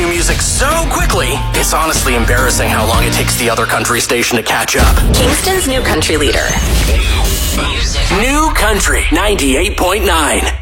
music so quickly, it's honestly embarrassing how long it takes the other country station to catch up. Kingston's new country leader. New Country 98.9.